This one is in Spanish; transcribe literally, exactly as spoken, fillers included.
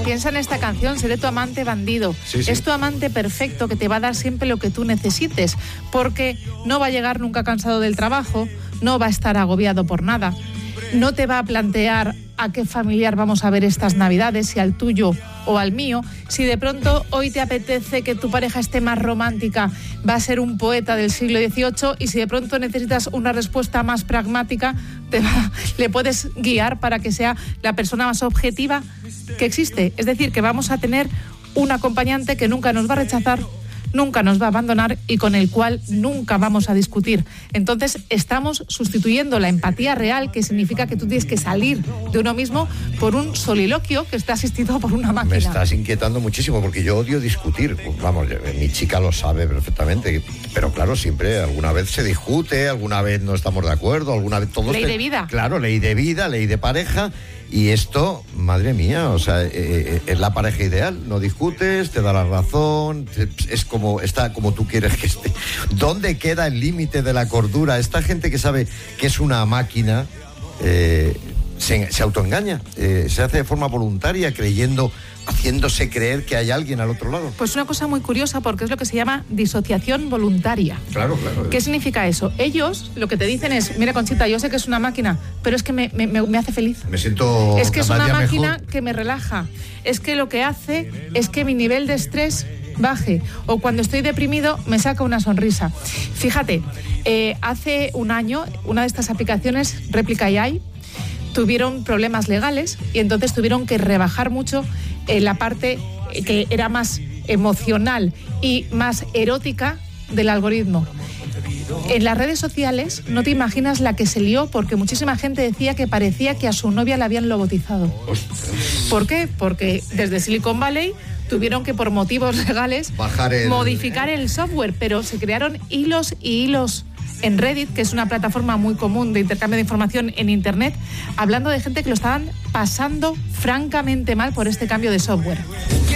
Piensa en esta canción, seré tu amante bandido. Sí, sí. Es tu amante perfecto que te va a dar siempre lo que tú necesites, porque no va a llegar nunca cansado del trabajo, no va a estar agobiado por nada, no te va a plantear a qué familiar vamos a ver estas Navidades, si al tuyo o al mío. Si de pronto hoy te apetece que tu pareja esté más romántica, va a ser un poeta del siglo dieciocho, y si de pronto necesitas una respuesta más pragmática, te va, le puedes guiar para que sea la persona más objetiva que existe. Es decir, que vamos a tener un acompañante que nunca nos va a rechazar, nunca nos va a abandonar y con el cual nunca vamos a discutir. Entonces estamos sustituyendo la empatía real, que significa que tú tienes que salir de uno mismo, por un soliloquio que está asistido por una máquina. Me estás inquietando muchísimo porque yo odio discutir. Vamos, mi chica lo sabe perfectamente, pero claro, siempre alguna vez se discute, alguna vez no estamos de acuerdo, alguna vez todos... Ley te... de vida. Claro, ley de vida, ley de pareja. Y esto, madre mía, o sea, eh, es la pareja ideal. No discutes, te da la razón, es como está como tú quieres que esté. ¿Dónde queda el límite de la cordura? Esta gente que sabe que es una máquina eh, se, se autoengaña, eh, se hace de forma voluntaria, creyendo, haciéndose creer que hay alguien al otro lado. Pues una cosa muy curiosa, porque es lo que se llama disociación voluntaria. Claro, claro. ¿Qué significa eso? Ellos lo que te dicen es, mira, Conchita, yo sé que es una máquina, pero es que me, me, me hace feliz. Me siento Es que es cada una día máquina mejor. que me relaja. Es que lo que hace es que mi nivel de estrés baje. O cuando estoy deprimido me saca una sonrisa. Fíjate, eh, hace un año una de estas aplicaciones, Réplica A I, tuvieron problemas legales y entonces tuvieron que rebajar mucho eh, la parte que era más emocional y más erótica del algoritmo. En las redes sociales no te imaginas la que se lió, porque muchísima gente decía que parecía que a su novia la habían logotizado. ¿Por qué? Porque desde Silicon Valley tuvieron que, por motivos legales, Bajar el... modificar el software, pero se crearon hilos y hilos en Reddit, que es una plataforma muy común de intercambio de información en Internet, hablando de gente que lo estaban pasando francamente mal por este cambio de software.